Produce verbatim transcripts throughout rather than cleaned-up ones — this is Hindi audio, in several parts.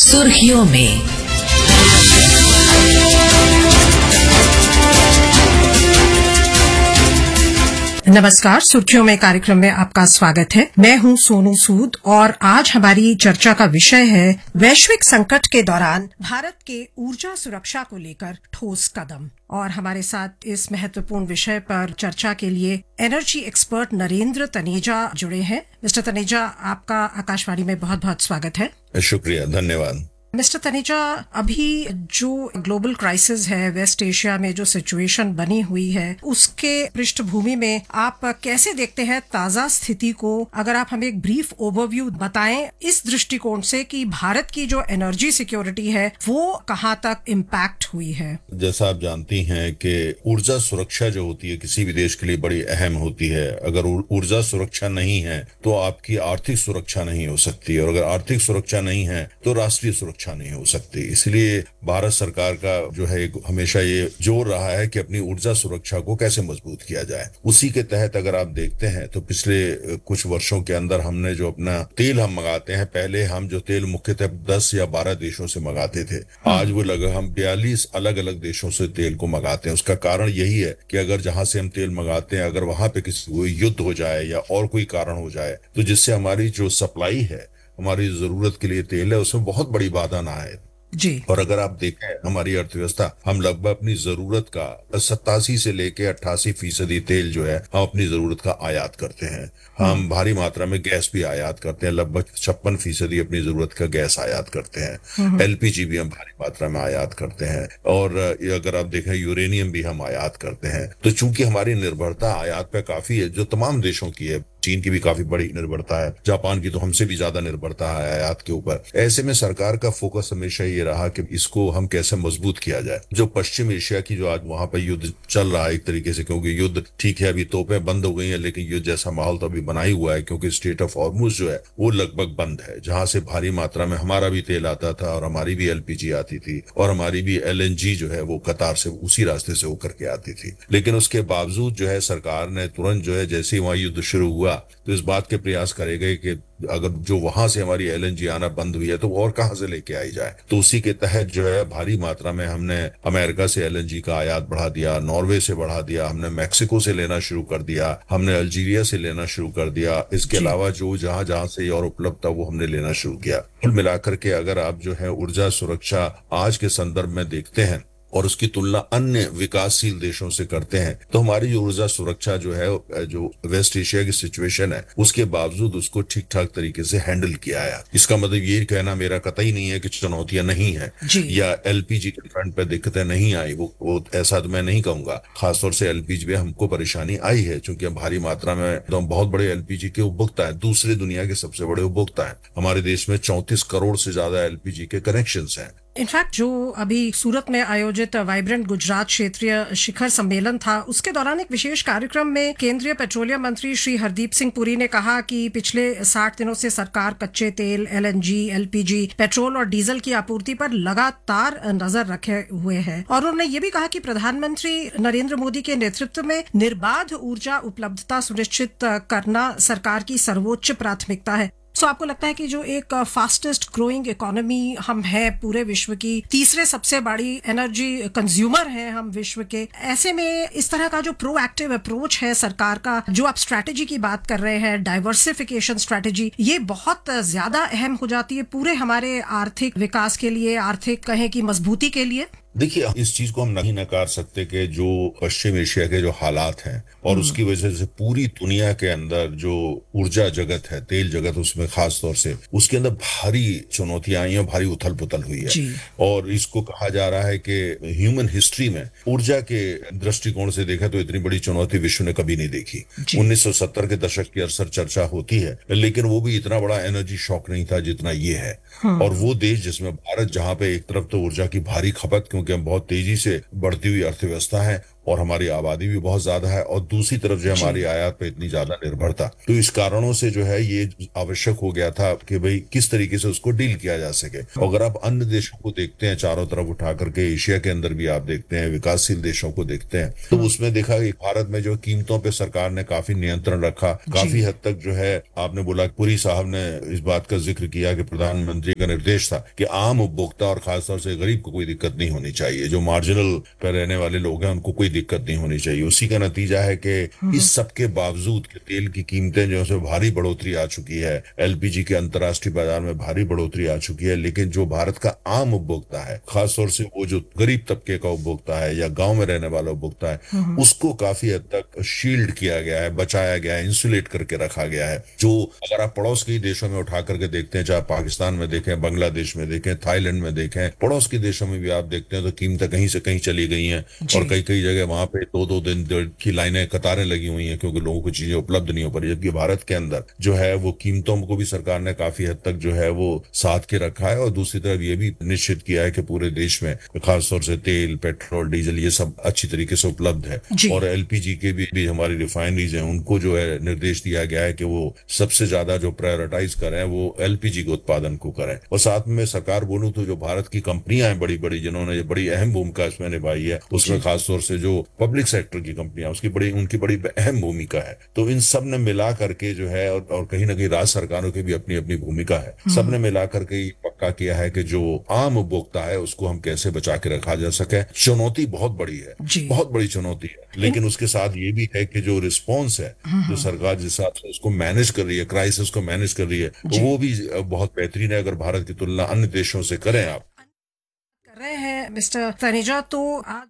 सुर्खियों में। नमस्कार, सुर्खियों में कार्यक्रम में आपका स्वागत है। मैं हूं सोनू सूद और आज हमारी चर्चा का विषय है वैश्विक संकट के दौरान भारत के ऊर्जा सुरक्षा को लेकर ठोस कदम। और हमारे साथ इस महत्वपूर्ण विषय पर चर्चा के लिए एनर्जी एक्सपर्ट नरेंद्र तनेजा जुड़े हैं। मिस्टर तनेजा, आपका आकाशवाणी में बहुत बहुत स्वागत है। शुक्रिया, धन्यवाद। मिस्टर तनेजा, अभी जो ग्लोबल क्राइसिस है, वेस्ट एशिया में जो सिचुएशन बनी हुई है, उसके पृष्ठभूमि में आप कैसे देखते हैं ताजा स्थिति को? अगर आप हमें एक ब्रीफ ओवरव्यू बताएं इस दृष्टिकोण से कि भारत की जो एनर्जी सिक्योरिटी है वो कहां तक इम्पैक्ट हुई है। जैसा आप जानती हैं कि ऊर्जा सुरक्षा जो होती है किसी भी देश के लिए बड़ी अहम होती है। अगर ऊर्जा सुरक्षा नहीं है तो आपकी आर्थिक सुरक्षा नहीं हो सकती, और अगर आर्थिक सुरक्षा नहीं है तो राष्ट्रीय सुरक्षा नहीं हो सकती। इसलिए भारत सरकार का जो है हमेशा ये जोर रहा है कि अपनी ऊर्जा सुरक्षा को कैसे मजबूत किया जाए। उसी के तहत अगर आप देखते हैं तो पिछले कुछ वर्षों के अंदर हमने जो अपना तेल हम मंगाते हैं, पहले हम जो तेल मुख्यतः दस या बारह देशों से मंगाते थे, आज वो लगभग हम बयालीस अलग अलग देशों से तेल को मंगाते हैं। उसका कारण यही है कि अगर जहां से हम तेल मंगाते हैं, अगर वहां पे किसी कोई युद्ध हो जाए या और कोई कारण हो जाए तो जिससे हमारी जो सप्लाई है, हमारी जरूरत के लिए तेल है, उसमें बहुत बड़ी बाधा ना आए जी। और अगर आप देखें हमारी अर्थव्यवस्था, हम लगभग अपनी जरूरत का सत्तासी से लेके अट्ठासी फीसदी तेल जो है हम अपनी जरूरत का आयात करते हैं। हम भारी मात्रा में गैस भी आयात करते हैं, लगभग छप्पन फीसदी अपनी जरूरत का गैस आयात करते हैं। एलपीजी भी हम भारी मात्रा में आयात करते हैं, और अगर आप देखें यूरेनियम भी हम आयात करते हैं। तो चूंकि हमारी निर्भरता आयात पे काफी है, जो तमाम देशों की है, चीन की भी काफी बड़ी निर्भरता है, जापान की तो हमसे भी ज्यादा निर्भरता है आयात के ऊपर। ऐसे में सरकार का फोकस हमेशा ये रहा कि इसको हम कैसे मजबूत किया जाए। जो पश्चिम एशिया की जो आज वहां पर युद्ध चल रहा है एक तरीके से, क्योंकि युद्ध ठीक है अभी तोपें बंद हो गई हैं, लेकिन युद्ध जैसा माहौल तो अभी बना ही हुआ है, क्योंकि स्टेट ऑफ हॉर्मुज जो है वो लगभग बंद है, जहां से भारी मात्रा में हमारा भी तेल आता था और हमारी भी एलपीजी आती थी और हमारी भी एलएनजी जो है वो कतार से उसी रास्ते से होकर के आती थी। लेकिन उसके बावजूद जो है सरकार ने तुरंत जो है जैसे ही वहां युद्ध शुरू हुआ तो इस बात के प्रयास करे गए कि अगर जो वहां से हमारी एलएनजी आना बंद हुई है तो और कहां से लेके आई जाए। तो उसी के तहत जो है भारी मात्रा में हमने अमेरिका से एलएनजी का आयात बढ़ा दिया, नॉर्वे से बढ़ा दिया, हमने मैक्सिको से लेना शुरू कर दिया, हमने अल्जीरिया से लेना शुरू कर दिया। इसके अलावा जो जहां जहां से और उपलब्ध था वो हमने लेना शुरू किया। कुल मिलाकर के अगर आप जो है ऊर्जा सुरक्षा आज के संदर्भ में देखते हैं और उसकी तुलना अन्य विकासशील देशों से करते हैं तो हमारी जो ऊर्जा सुरक्षा जो है, जो वेस्ट एशिया की सिचुएशन है, उसके बावजूद उसको ठीक ठाक तरीके से हैंडल किया है। इसका मतलब ये कहना मेरा कतई नहीं है कि चुनौतियां नहीं है या एलपीजी के फ्रंट पे दिक्कतें नहीं आई, वो, वो ऐसा तो मैं नहीं कहूंगा। खासतौर से एलपीजी में हमको परेशानी आई है, क्योंकि हम भारी मात्रा में तो बहुत बड़े एलपीजी के उपभोक्ता है, दूसरे दुनिया के सबसे बड़े उपभोक्ता है। हमारे देश में चौंतीस करोड़ से ज्यादा एलपीजी के कनेक्शन है। इनफैक्ट जो अभी सूरत में आयोजित वाइब्रेंट गुजरात क्षेत्रीय शिखर सम्मेलन था, उसके दौरान एक विशेष कार्यक्रम में केंद्रीय पेट्रोलियम मंत्री श्री हरदीप सिंह पुरी ने कहा कि पिछले साठ दिनों से सरकार कच्चे तेल, एलएनजी, एलपीजी, पेट्रोल और डीजल की आपूर्ति पर लगातार नजर रखे हुए है। और उन्होंने ये भी कहा कि प्रधानमंत्री नरेंद्र मोदी के नेतृत्व में निर्बाध ऊर्जा उपलब्धता सुनिश्चित करना सरकार की सर्वोच्च प्राथमिकता है। सो आपको लगता है कि जो एक फास्टेस्ट ग्रोइंग इकोनॉमी हम है पूरे विश्व की, तीसरे सबसे बड़ी एनर्जी कंज्यूमर हैं हम विश्व के, ऐसे में इस तरह का जो प्रोएक्टिव अप्रोच है सरकार का, जो आप स्ट्रैटेजी की बात कर रहे हैं, डाइवर्सिफिकेशन स्ट्रैटेजी, ये बहुत ज्यादा अहम हो जाती है पूरे हमारे आर्थिक विकास के लिए, आर्थिक कहें कि मजबूती के लिए। देखिए, इस चीज को हम नहीं नकार सकते कि जो पश्चिम एशिया के जो हालात हैं और उसकी वजह से पूरी दुनिया के अंदर जो ऊर्जा जगत है, तेल जगत उसमें खास तौर से, उसके अंदर भारी चुनौतियां आई हैं, भारी उथल पुथल हुई है। और इसको कहा जा रहा है कि ह्यूमन हिस्ट्री में ऊर्जा के दृष्टिकोण से देखा तो इतनी बड़ी चुनौती विश्व ने कभी नहीं देखी। उन्नीस सौ सत्तर के दशक की अक्सर चर्चा होती है, लेकिन वो भी इतना बड़ा एनर्जी शॉक नहीं था जितना ये है। और वो देश जिसमें भारत, जहां पे एक तरफ तो ऊर्जा की भारी खपत, क्योंकि हम बहुत तेजी से बढ़ती हुई अर्थव्यवस्था है, और हमारी आबादी भी बहुत ज्यादा है, और दूसरी तरफ जो हमारी आयात पे इतनी ज्यादा निर्भरता, तो इस कारणों से जो है ये आवश्यक हो गया था कि भाई किस तरीके से उसको डील किया जा सके। अगर आप अन्य देशों को देखते हैं चारों तरफ उठा करके, एशिया के अंदर भी आप देखते हैं, विकासशील देशों को देखते हैं, तो उसमें देखा कि भारत में जो कीमतों पे सरकार ने काफी नियंत्रण रखा, काफी हद तक जो है आपने बोला, पुरी साहब ने इस बात का जिक्र किया कि प्रधानमंत्री का निर्देश था कि आम उपभोक्ता और खासतौर से गरीब को कोई दिक्कत नहीं होनी चाहिए, जो मार्जिनल पर रहने वाले लोग हैं उनको कोई दिक्कत नहीं होनी चाहिए। उसी का नतीजा है कि इस सब के बावजूद कि तेल की कीमतें जो है भारी बढ़ोतरी आ चुकी है, एलपीजी के अंतर्राष्ट्रीय बाजार में भारी बढ़ोतरी आ चुकी है, लेकिन जो भारत का आम उपभोक्ता है, खासतौर से वो जो गरीब तबके का उपभोक्ता है या गांव में रहने वाला उपभोक्ता है, उसको काफी हद तक शील्ड किया गया है, बचाया गया है, इंसुलेट करके रखा गया है। जो अगर आप पड़ोस के देशों में उठा करके देखते हैं, चाहे पाकिस्तान में देखें, बांग्लादेश में देखें, थाईलैंड में देखें, पड़ोस के देशों में भी आप देखते हैं तो कीमतें कहीं से कहीं चली गई हैं, और कई कई जगह वहां पे दो दो दिन की लाइनें, कतारें लगी हुई हैं, क्योंकि लोगों को चीजें उपलब्ध नहीं हो पा रही। जबकि भारत के अंदर जो है वो कीमतों को भी सरकार ने काफी हद तक जो है वो साथ के रखा है, और दूसरी तरफ ये भी निश्चित किया है कि पूरे देश में खासतौर से तेल, पेट्रोल, डीजल ये सब अच्छी तरीके से उपलब्ध है। और एलपीजी के भी, भी हमारी रिफाइनरीज हैं, उनको जो है निर्देश दिया गया है कि वो सबसे ज्यादा जो प्रायोरिटाइज करें वो एलपीजी के उत्पादन को करें। और साथ में सरकार बोलूं तो जो भारत की कंपनियां हैं बड़ी बड़ी, जिन्होंने बड़ी अहम भूमिका इसमें निभाई है, उसमें खासतौर से जो पब्लिक सेक्टर की कंपनियां, उसकी बड़ी उनकी बड़ी अहम भूमिका है। तो इन सब ने मिला करके जो है, और, और कहीं ना कहीं राज्य सरकारों की भी अपनी अपनी भूमिका है, सब ने मिला करके पक्का किया है कि जो आम उपभोक्ता है उसको हम कैसे बचा के रखा जा सके। चुनौती बहुत बड़ी है, बहुत बड़ी चुनौती है, लेकिन उसके साथ ये भी है कि जो रिस्पॉन्स है, जो सरकार जिस हिसाब से उसको मैनेज कर रही है, क्राइसिस को मैनेज कर रही है, तो वो भी बहुत बेहतरीन है अगर भारत की तुलना अन्य देशों से करें। आप कर रहे हैं मिस्टर तनेजा, तो आज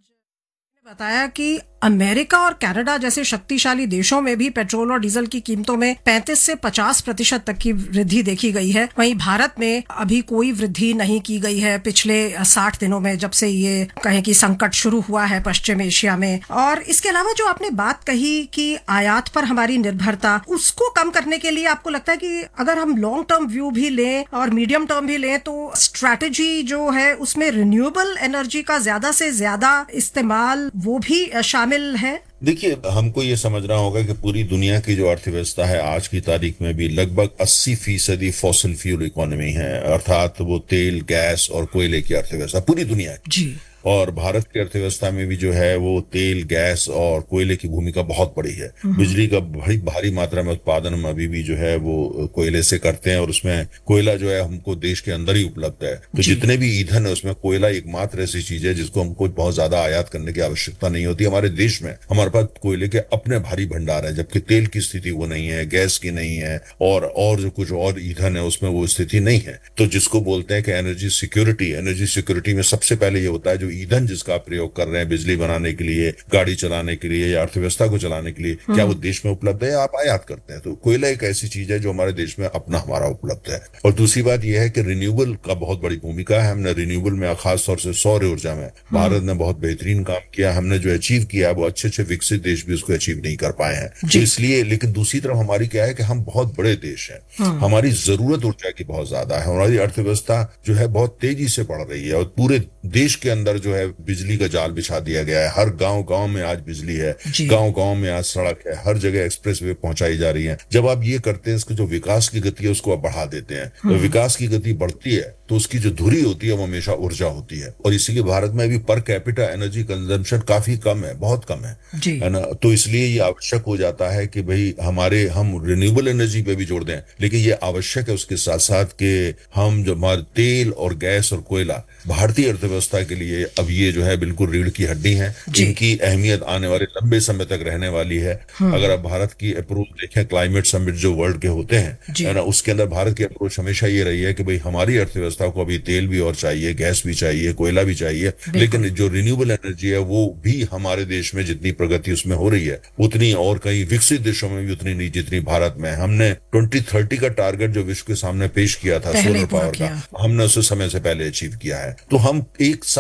बताया कि अमेरिका और कनाडा जैसे शक्तिशाली देशों में भी पेट्रोल और डीजल की कीमतों में पैंतीस से पचास प्रतिशत तक की वृद्धि देखी गई है। वहीं भारत में अभी कोई वृद्धि नहीं की गई है पिछले साठ दिनों में, जब से ये कहें कि संकट शुरू हुआ है पश्चिम एशिया में। और इसके अलावा जो आपने बात कही कि आयात पर हमारी निर्भरता, उसको कम करने के लिए आपको लगता है कि अगर हम लॉन्ग टर्म व्यू भी लें और मीडियम टर्म भी लें, तो स्ट्रैटेजी जो है उसमें रिन्यूएबल एनर्जी का ज्यादा से ज्यादा इस्तेमाल वो भी शामिल है? देखिए, हमको ये समझना होगा कि पूरी दुनिया की जो अर्थव्यवस्था है आज की तारीख में भी लगभग अस्सी फीसदी फॉसिल फ्यूल इकोनॉमी है, अर्थात वो तेल, गैस और कोयले की अर्थव्यवस्था पूरी दुनिया की। जी। और भारत की अर्थव्यवस्था में भी जो है वो तेल, गैस और कोयले की भूमिका बहुत बड़ी है। बिजली का बड़ी भारी मात्रा में उत्पादन हम अभी भी जो है वो कोयले से करते हैं, और उसमें कोयला जो है हमको देश के अंदर ही उपलब्ध है। तो जितने भी ईंधन है उसमें कोयला एकमात्र ऐसी चीज है जिसको हमको बहुत ज्यादा आयात करने की आवश्यकता नहीं होती। हमारे देश में हमारे पास कोयले के अपने भारी भंडार है, जबकि तेल की स्थिति वो नहीं है, गैस की नहीं है, और और जो कुछ और ईंधन है उसमें वो स्थिति नहीं है। तो जिसको बोलते हैं कि एनर्जी सिक्योरिटी, एनर्जी सिक्योरिटी में सबसे पहले ये होता है जो ईंधन जिसका आप प्रयोग कर रहे हैं बिजली बनाने के लिए, गाड़ी चलाने के लिए या अर्थव्यवस्था को चलाने के लिए, क्या वो देश में उपलब्ध है या आप आयात करते हैं। तो कोयला एक ऐसी चीज है जो हमारे देश में अपना हमारा उपलब्ध है। और दूसरी बात यह है कि रिन्यूएबल का बहुत बड़ी भूमिका है। हमने रिन्यूएबल में खास तौर से सौर ऊर्जा में भारत ने बहुत बेहतरीन काम किया। हमने जो अचीव किया है वो अच्छे अच्छे विकसित देश भी उसको अचीव नहीं कर पाए हैं, तो इसलिए। लेकिन दूसरी तरफ हमारी क्या है कि हम बहुत बड़े देश हैं, हमारी जरूरत ऊर्जा की बहुत ज्यादा है, हमारी अर्थव्यवस्था जो है बहुत तेजी से बढ़ रही है, और पूरे देश के अंदर जो है बिजली का जाल बिछा दिया गया है। हर गांव गांव में आज बिजली है, गांव गांव में आज सड़क है, हर जगह एक्सप्रेस वे पहुंचाई जा रही है। जब आप ये करते हैं, इसको जो विकास की गति है उसको आप बढ़ा देते हैं, तो विकास की गति बढ़ती है तो उसकी जो धुरी होती है वो हमेशा ऊर्जा होती है। और इसीलिए भारत में अभी पर कैपिटा एनर्जी कंजम्पशन काफी कम है, बहुत कम है, है ना। तो इसलिए ये आवश्यक हो जाता है कि भाई हमारे हम रिन्यूएबल एनर्जी पे भी जोड़ दें, लेकिन ये आवश्यक है उसके साथ साथ कि हम जो हमारे तेल और गैस और कोयला भारतीय अर्थव्यवस्था के लिए अब ये जो है बिल्कुल रीढ़ की हड्डी है। इनकी अहमियत आने वाले लंबे समय तक रहने वाली है। अगर आप भारत की अप्रोच देखें, क्लाइमेट समिट जो वर्ल्ड के होते हैं, है ना, उसके अंदर भारत की अप्रोच हमेशा ये रही है कि भाई हमारी अर्थव्यवस्था को अभी तेल भी और चाहिए, गैस भी चाहिए, कोयला भी चाहिए, लेकिन जो रिन्यूएबल एनर्जी है वो भी हमारे देश में जितनी प्रगति उसमें हो रही है उतनी और कई विकसित देशों में भी उतनी नहीं जितनी भारत में। हमने ट्वेंटी थर्टी का टारगेट जो विश्व के सामने पेश किया था सोलर पावर का, हमने उसे समय से पहले अचीव किया है। तो हम एक साथ कई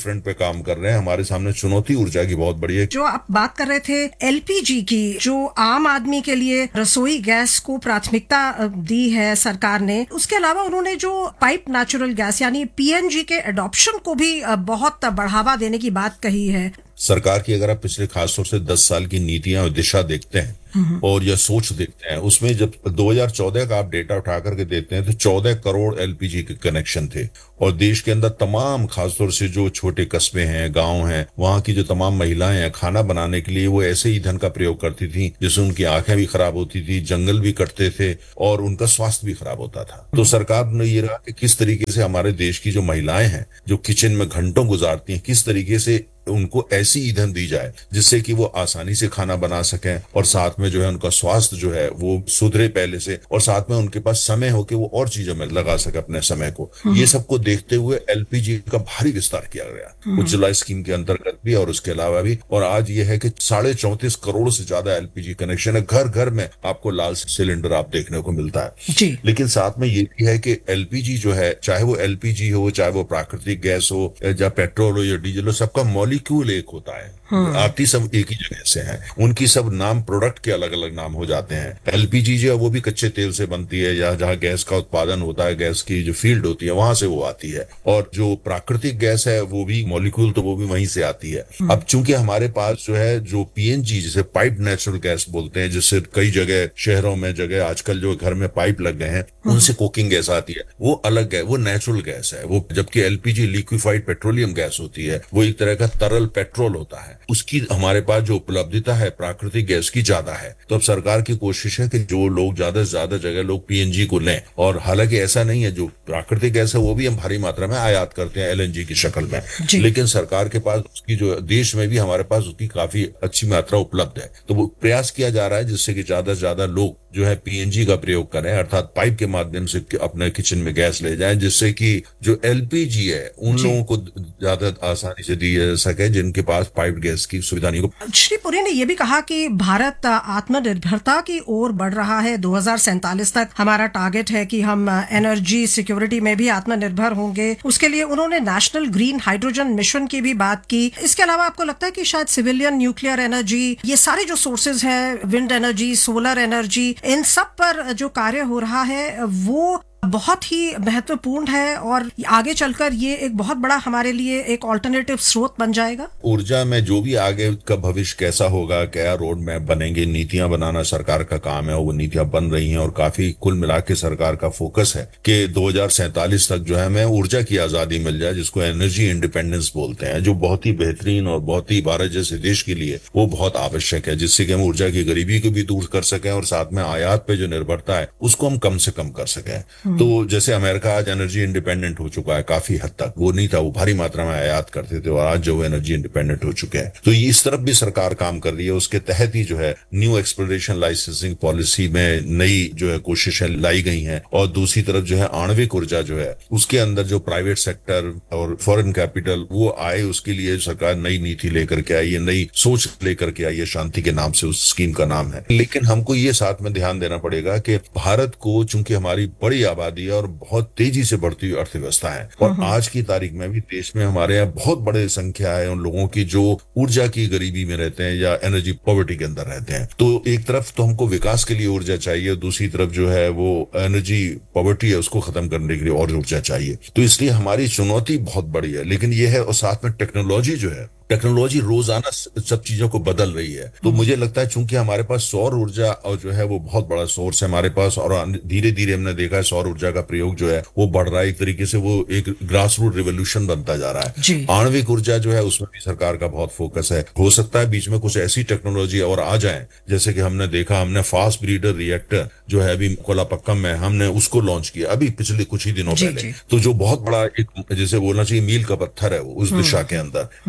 फ्रंट पे काम कर रहे हैं। हमारे सामने चुनौती ऊर्जा की बहुत बड़ी है। जो आप बात कर रहे थे एलपीजी की, जो आम आदमी के लिए रसोई गैस को प्राथमिकता दी है सरकार ने, उसके अलावा उन्होंने जो पाइप नेचुरल गैस यानी पीएनजी के एडॉप्शन को भी बहुत बढ़ावा देने की बात कही है। सरकार की अगर आप पिछले खासतौर से दस साल की नीतियां और दिशा देखते हैं और या सोच देखते हैं, उसमें जब दो हज़ार चौदह का आप डेटा उठा करके देखते हैं तो चौदह करोड़ एलपीजी के कनेक्शन थे और देश के अंदर तमाम खासतौर से जो छोटे कस्बे हैं, गांव हैं, वहां की जो तमाम महिलाएं हैं, खाना बनाने के लिए वो ऐसे ईंधन का प्रयोग करती थी जिससे उनकी आंखें भी खराब होती थी, जंगल भी कटते थे और उनका स्वास्थ्य भी खराब होता था। तो सरकार ने ये रहा कि किस तरीके से हमारे देश की जो महिलाएं हैं जो किचन में घंटों गुजारती हैं, किस तरीके से उनको ऐसी ईंधन दी जाए जिससे कि वो आसानी से खाना बना सकें और साथ में जो है उनका स्वास्थ्य जो है वो सुधरे पहले से, और साथ में उनके पास समय हो कि वो और चीजों में लगा सके अपने समय को। ये सबको देखते हुए एलपीजी का भारी विस्तार किया गया उज्ज्वला स्कीम के अंतर्गत भी और उसके अलावा भी। और आज ये है कि साढ़े चौंतीस करोड़ से ज्यादा एलपीजी कनेक्शन है, घर घर में आपको लाल सिलेंडर आप देखने को मिलता है। लेकिन साथ में ये भी है कि एलपीजी जो है, चाहे वो एलपीजी हो, चाहे वो प्राकृतिक गैस हो या पेट्रोल हो या डीजल हो, सबका मॉलिक्यूल एक होता है, आती सब एक ही जगह से हैं, उनकी सब नाम प्रोडक्ट के अलग अलग नाम हो जाते हैं। एलपीजी जो है वो भी कच्चे तेल से बनती है या जहां गैस का उत्पादन होता है, गैस की जो फील्ड होती है वहां से वो आती है, और जो प्राकृतिक गैस है वो भी मॉलिक्यूल तो वो भी वहीं से आती है। अब चूंकि हमारे पास जो है जो पीएनजी जिसे पाइप नेचुरल गैस बोलते हैं, जिससे कई जगह शहरों में जगह आजकल जो घर में पाइप लग गए हैं उनसे कुकिंग गैस आती है, वो अलग है, वो नेचुरल गैस है वो। जबकि एलपीजी लिक्विफाइड पेट्रोलियम गैस होती है, वो एक तरह का तरल पेट्रोल होता है, उसकी हमारे पास जो उपलब्धता है प्राकृतिक गैस की ज्यादा है। तो अब सरकार की कोशिश है कि जो लोग ज्यादा से ज्यादा जगह लोग पीएनजी को लें, और हालांकि ऐसा नहीं है, जो प्राकृतिक गैस है वो भी हम भारी मात्रा में आयात करते हैं एलएनजी की शक्ल में, लेकिन सरकार के पास उसकी जो देश में भी हमारे पास उसकी काफी अच्छी मात्रा उपलब्ध है। तो वो प्रयास किया जा रहा है जिससे कि ज्यादा से ज्यादा लोग जो है पीएनजी का प्रयोग करें, अर्थात पाइप के माध्यम से अपने किचन में गैस ले जाएं, जिससे कि जो एलपीजी है उन लोगों को ज्यादा आसानी से दी जा सके जिनके पास पाइप गैस की सुविधा नहीं हो। श्री पुरी ने यह भी कहा कि भारत आत्मनिर्भरता की ओर बढ़ रहा है। दो हज़ार सैंतालीस तक हमारा टारगेट है कि हम एनर्जी सिक्योरिटी में भी आत्मनिर्भर होंगे। उसके लिए उन्होंने नेशनल ग्रीन हाइड्रोजन मिशन की भी बात की। इसके अलावा आपको लगता है कि शायद सिविलियन न्यूक्लियर एनर्जी, ये सारे जो सोर्सेज हैं, विंड एनर्जी, सोलर एनर्जी, इन सब पर जो कार्य हो रहा है वो बहुत ही महत्वपूर्ण है और आगे चलकर ये एक बहुत बड़ा हमारे लिए एक ऑल्टरनेटिव स्रोत बन जाएगा। ऊर्जा में जो भी आगे का भविष्य कैसा होगा, क्या रोड मैप बनेंगे, नीतियां बनाना सरकार का काम है, वो नीतियां बन रही हैं और काफी कुल मिला के सरकार का फोकस है कि दो हज़ार सैंतालीस तक जो है हमें ऊर्जा की आजादी मिल जाए, जिसको एनर्जी इंडिपेंडेंस बोलते हैं, जो बहुत ही बेहतरीन और बहुत ही भारत जैसे देश के लिए वो बहुत आवश्यक है, जिससे कि हम ऊर्जा की गरीबी को भी दूर कर सकें और साथ में आयात पे जो निर्भरता है उसको हम कम से कम कर सकें। तो जैसे अमेरिका आज एनर्जी इंडिपेंडेंट हो चुका है, काफी हद तक वो नहीं था, वो भारी मात्रा में आयात करते थे और आज जो एनर्जी इंडिपेंडेंट हो चुके हैं। तो इस तरफ भी सरकार काम कर रही है। उसके तहत ही जो है न्यू एक्सप्लोरेशन लाइसेंसिंग पॉलिसी में नई जो है कोशिशें लाई गई हैं, और दूसरी तरफ जो है आणविक ऊर्जा जो है उसके अंदर जो प्राइवेट सेक्टर और फॉरेन कैपिटल वो आए, उसके लिए सरकार नई नीति लेकर के आई है, नई सोच लेकर के आई है, शांति के नाम से उस स्कीम का नाम है। लेकिन हमको ये साथ में ध्यान देना पड़ेगा कि भारत को चूंकि हमारी बड़ी आबादी और बहुत तेजी से बढ़ती हुई अर्थव्यवस्था है, और आज की तारीख में भी देश में हमारे यहाँ बहुत बड़े संख्या है उन लोगों की जो ऊर्जा की गरीबी में रहते हैं या एनर्जी पॉवर्टी के अंदर रहते हैं। तो एक तरफ तो हमको विकास के लिए ऊर्जा चाहिए, दूसरी तरफ जो है वो एनर्जी पॉवर्टी है उसको खत्म करने के लिए और ऊर्जा चाहिए। तो इसलिए हमारी चुनौती बहुत बड़ी है, लेकिन ये है, और साथ में टेक्नोलॉजी जो है, टेक्नोलॉजी रोजाना सब चीजों को बदल रही है। तो मुझे लगता है चूंकि हमारे पास सौर ऊर्जा और जो है वो बहुत बड़ा सोर्स है हमारे पास, और धीरे धीरे हमने देखा है सौर ऊर्जा का प्रयोग जो है वो बढ़ रहा है, एक तरीके से वो एक ग्रास रूट रिवोल्यूशन बनता जा रहा है। आणविक ऊर्जा जो है उसमें भी सरकार का बहुत फोकस है। हो सकता है बीच में कुछ ऐसी टेक्नोलॉजी और आ जाए, जैसे कि हमने देखा, हमने फास्ट ब्रीडर रिएक्टर जो है अभी कोलापक्कम में हमने उसको लॉन्च किया अभी पिछले कुछ ही दिनों पहले। तो जो बहुत बड़ा एक जैसे बोलना चाहिए मील का पत्थर है वो उस दिशा के अंदर कि हमको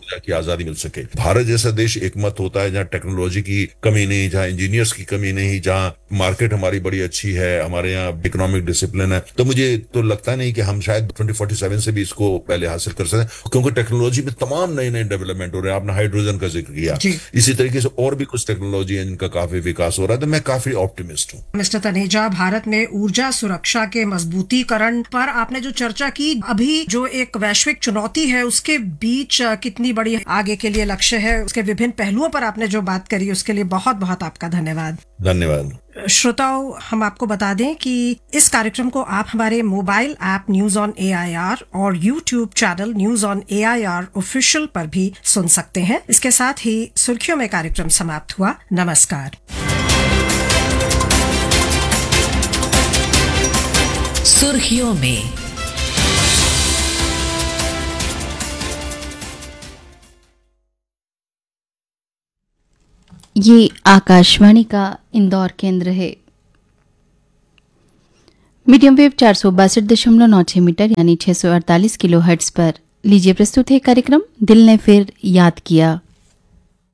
ऊर्जा की आजादी मिल सके। भारत जैसा देश एकमत होता है जहाँ टेक्नोलॉजी की कमी नहीं, जहाँ इंजीनियर्स की कमी नहीं, जहाँ मार्केट हमारी बड़ी अच्छी है, हमारे यहाँ इकोनॉमिक डिसिप्लिन है, तो मुझे तो लगता नहीं कि हम शायद ट्वेंटी फोर्टी सेवन से भी इसको पहले हासिल कर सकते, क्योंकि टेक्नोलॉजी में तमाम नए नए डेवलपमेंट हो रहे हैं। आपने हाइड्रोजन का जिक्र किया, इसी तरीके से और भी कुछ टेक्नोलॉजी है जिनका काफी विकास हो रहा है, तो मैं काफी ऑप्टिमिस्ट हूँ। मिस्टर तनेजा, भारत में ऊर्जा सुरक्षा के मजबूतीकरण पर आपने जो चर्चा की, अभी जो एक वैश्विक चुनौती है उसके बीच कितनी बड़ी आगे के लिए लक्ष्य है, उसके विभिन्न पहलुओं पर आपने जो बात करी, उसके लिए बहुत बहुत आपका धन्यवाद। धन्यवाद। श्रोताओं, हम आपको बता दें कि इस कार्यक्रम को आप हमारे mobile app news on A I R और YouTube channel news on A I R official पर भी सुन सकते हैं। इसके साथ ही सुर्खियों में कार्यक्रम समाप्त हुआ। नमस्कार। सुर्खियों में ये आकाशवाणी का इंदौर केंद्र है। मीडियम वेव चार सौ बासठ दशमलव नौ छह मीटर यानी छह सौ अड़तालीस किलो हर्ट्ज पर लीजिए प्रस्तुत है कार्यक्रम दिल ने फिर याद किया।